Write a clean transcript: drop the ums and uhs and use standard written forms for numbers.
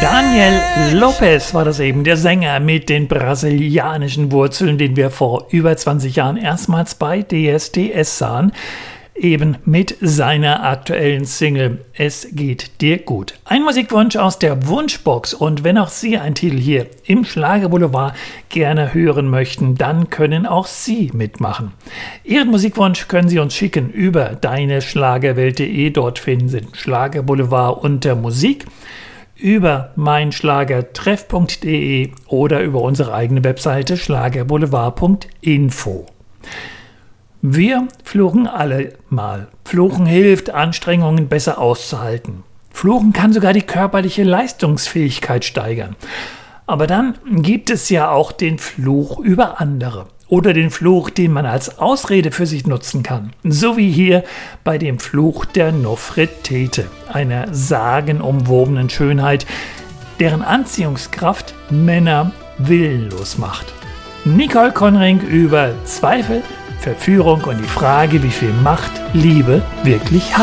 Daniel Lopez war das eben, der Sänger mit den brasilianischen Wurzeln, den wir vor über 20 Jahren erstmals bei DSDS sahen, eben mit seiner aktuellen Single Es geht dir gut. Ein Musikwunsch aus der Wunschbox, und wenn auch Sie einen Titel hier im Schlagerboulevard gerne hören möchten, dann können auch Sie mitmachen. Ihren Musikwunsch können Sie uns schicken über deineschlagerwelt.de, dort finden Sie den Schlagerboulevard unter Musik, über meinschlagertreff.de oder über unsere eigene Webseite schlagerboulevard.info. Wir fluchen alle mal. Fluchen hilft, Anstrengungen besser auszuhalten. Fluchen kann sogar die körperliche Leistungsfähigkeit steigern. Aber dann gibt es ja auch den Fluch über andere. Oder den Fluch, den man als Ausrede für sich nutzen kann. So wie hier bei dem Fluch der Nofretete, einer sagenumwobenen Schönheit, deren Anziehungskraft Männer willenlos macht. Nicole Konring über Zweifel, Verführung und die Frage, wie viel Macht Liebe wirklich hat.